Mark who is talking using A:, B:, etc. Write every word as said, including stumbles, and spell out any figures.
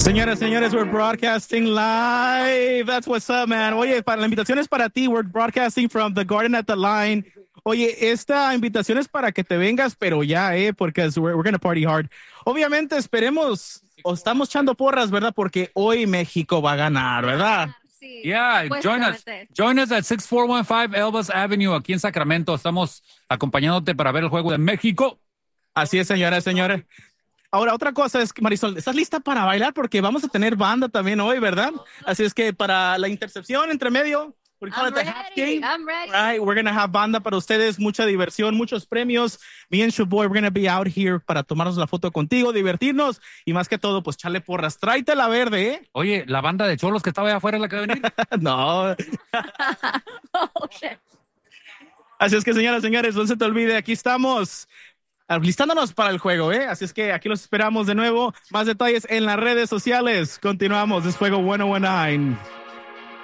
A: Señoras, señores, we're broadcasting live. That's what's up, man. Oye, para, la invitación es para ti. We're broadcasting from the Garden at the Line. Oye, esta invitación es para que te vengas, pero ya, eh, porque we're, we're gonna party hard. Obviamente, esperemos, o estamos echando porras, ¿verdad? Porque hoy México va a ganar, ¿verdad?
B: Sí,
C: Yeah, join us. Join us at six four one five Elvis Avenue, aquí en Sacramento. Estamos acompañándote para ver el juego de México.
A: Así es, señoras, señores. Ahora, otra cosa es que, Marisol, ¿estás lista para bailar? Porque vamos a tener banda también hoy, ¿verdad? Así es que para la intercepción entre medio, we call
B: I'm
A: it the
B: ready,
A: half game.
B: I'm ready.
A: Right, we're gonna have banda para ustedes, mucha diversión, muchos premios. Me and Shoboy, we're gonna be out here para tomarnos la foto contigo, divertirnos y más que todo, pues chale porras. Tráete la verde, ¿eh?
C: Oye, la banda de cholos que estaba allá afuera es la que va a venir.
A: No.
B: Oh, shit.
A: Así es que, señoras, señores, no se te olvide, aquí estamos listándonos para el juego, ¿eh? Así es que aquí los esperamos de nuevo. Más detalles en las redes sociales. Continuamos. Es Juego ciento diecinueve.